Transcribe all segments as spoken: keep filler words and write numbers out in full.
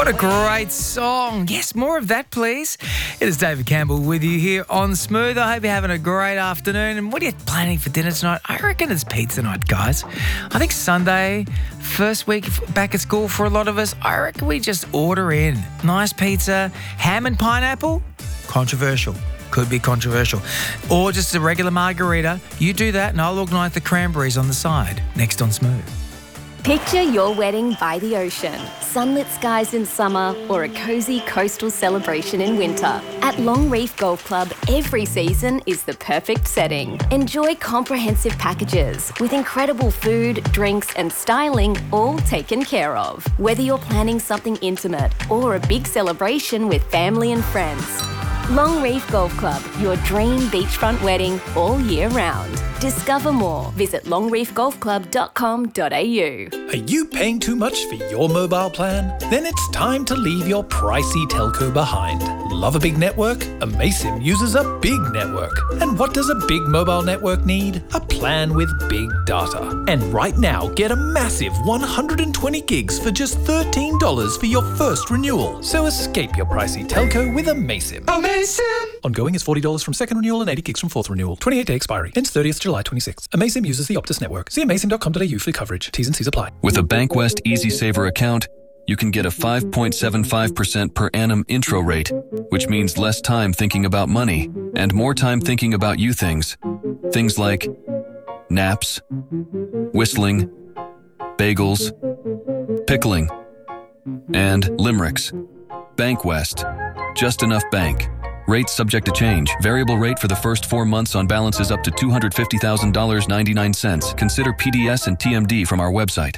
What a great song. Yes, more of that, please. It is David Campbell with you here on Smooth. I hope you're having a great afternoon. And what are you planning for dinner tonight? I reckon it's pizza night, guys. I think Sunday, first week back at school for a lot of us, I reckon we just order in. Nice pizza, ham and pineapple, controversial. Could be controversial. Or just a regular margarita. You do that and I'll organise the cranberries on the side. Next on Smooth. Picture your wedding by the ocean, sunlit skies in summer, or a cosy coastal celebration in winter. At Long Reef Golf Club, every season is the perfect setting. Enjoy comprehensive packages with incredible food, drinks, and styling all taken care of. Whether you're planning something intimate or a big celebration with family and friends. Long Reef Golf Club, your dream beachfront wedding all year round. Discover more. Visit long reef golf club dot com dot a u. Are you paying too much for your mobile plan? Then it's time to leave your pricey telco behind. Love a big network? Amaysim uses a big network. And what does a big mobile network need? A plan with big data. And right now, get a massive one hundred twenty gigs for just thirteen dollars for your first renewal. So escape your pricey telco with Amaysim. Amaysim! Ongoing is forty dollars from second renewal and eighty gigs from fourth renewal. twenty-eight day expiry. Ends thirtieth July twenty-sixth. Amaysim uses the Optus network. See amaysim dot com dot a u for coverage. T's and C's apply. With a Bankwest Easy Saver account, you can get a five point seven five percent per annum intro rate, which means less time thinking about money and more time thinking about you things. Things like naps, whistling, bagels, pickling, and limericks. Bankwest. Just enough bank. Rates subject to change. Variable rate for the first four months on balances up to two hundred fifty thousand dollars and ninety-nine cents. Consider P D S and T M D from our website.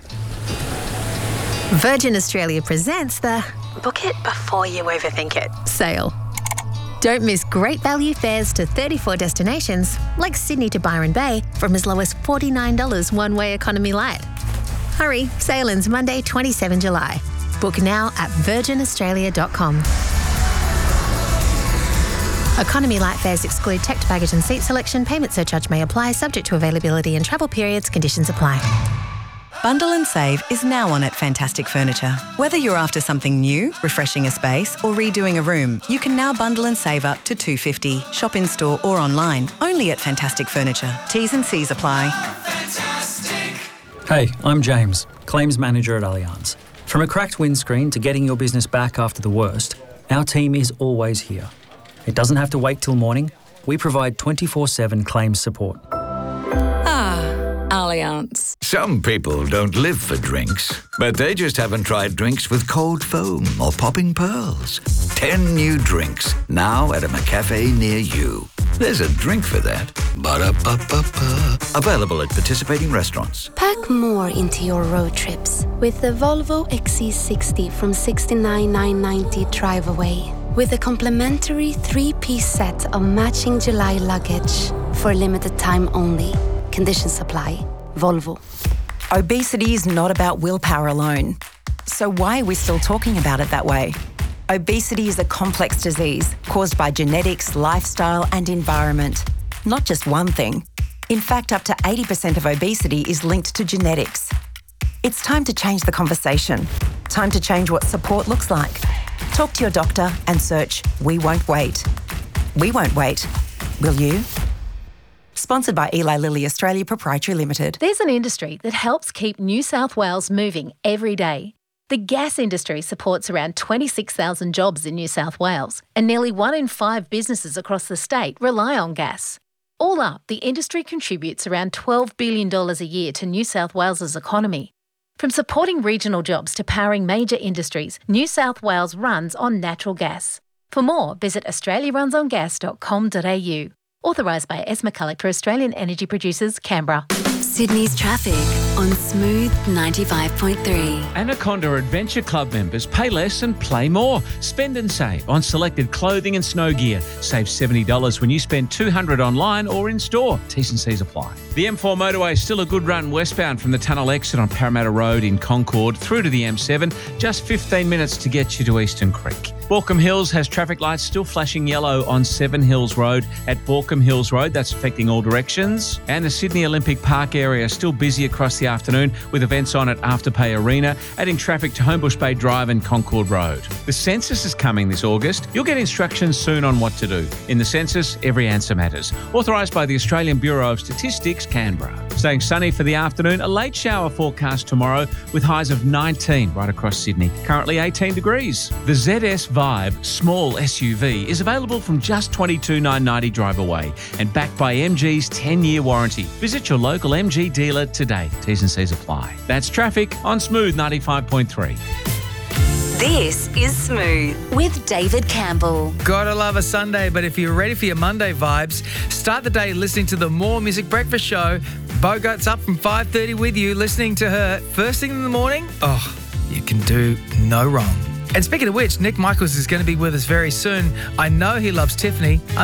Virgin Australia presents the Book It Before You Overthink It sale. Don't miss great value fares to thirty-four destinations, like Sydney to Byron Bay, from as low as forty-nine dollars one-way economy light. Hurry, sale ends Monday, the twenty-seventh of July. Book now at virgin australia dot com. Economy light fares exclude checked baggage and seat selection. Payment surcharge may apply, subject to availability and travel periods. Conditions apply. Bundle and Save is now on at Fantastic Furniture. Whether you're after something new, refreshing a space, or redoing a room, you can now bundle and save up to two hundred fifty dollars. Shop in store or online, only at Fantastic Furniture. T's and C's apply. Hey, I'm James, Claims Manager at Allianz. From a cracked windscreen to getting your business back after the worst, our team is always here. It doesn't have to wait till morning. We provide twenty-four seven claims support. Ah, Allianz. Some people don't live for drinks, but they just haven't tried drinks with cold foam or popping pearls. Ten new drinks, now at a McCafe near you. There's a drink for that. Ba-da-ba-ba-ba. Available at participating restaurants. Pack more into your road trips with the Volvo X C sixty from sixty-nine thousand nine hundred ninety dollars drive away. With a complimentary three-piece set of matching July luggage for a limited time only. Conditions apply. Volvo. Obesity is not about willpower alone. So why are we still talking about it that way? Obesity is a complex disease caused by genetics, lifestyle, and environment. Not just one thing. In fact, up to eighty percent of obesity is linked to genetics. It's time to change the conversation. Time to change what support looks like. Talk to your doctor and search We Won't Wait. We won't wait. Will you? Sponsored by Eli Lilly Australia Proprietary Limited. There's an industry that helps keep New South Wales moving every day. The gas industry supports around twenty-six thousand jobs in New South Wales, and nearly one in five businesses across the state rely on gas. All up, the industry contributes around twelve billion dollars a year to New South Wales's economy. From supporting regional jobs to powering major industries, New South Wales runs on natural gas. For more, visit australia runs on gas dot com dot a u. Authorised by ESMA McCulloch for Australian Energy Producers, Canberra. Sydney's traffic on Smooth ninety-five point three. Anaconda Adventure Club members pay less and play more. Spend and save on selected clothing and snow gear. Save seventy dollars when you spend two hundred dollars online or in store. T's and C's apply. The M four motorway is still a good run westbound from the tunnel exit on Parramatta Road in Concord through to the M seven. Just fifteen minutes to get you to Eastern Creek. Baulkham Hills has traffic lights still flashing yellow on Seven Hills Road at Baulkham Hills Road. That's affecting all directions. And the Sydney Olympic Park area still busy across the afternoon with events on at Afterpay Arena, adding traffic to Homebush Bay Drive and Concord Road. The census is coming this August. You'll get instructions soon on what to do. In the census, every answer matters. Authorised by the Australian Bureau of Statistics, Canberra. Staying sunny for the afternoon, a late shower forecast tomorrow with highs of nineteen right across Sydney. Currently eighteen degrees. The Z S Vibe small S U V is available from just twenty-two thousand nine hundred ninety drive away and backed by M G's ten-year warranty. Visit your local M G dealer today. T's and C's apply. That's traffic on Smooth ninety-five point three. This is Smooth with David Campbell. Gotta love a Sunday, but if you're ready for your Monday vibes, start the day listening to the More Music Breakfast Show. Bogart's up from five thirty with you, listening to her first thing in the morning. Oh, you can do no wrong. And speaking of which, Nick Michaels is going to be with us very soon. I know he loves Tiffany. I'm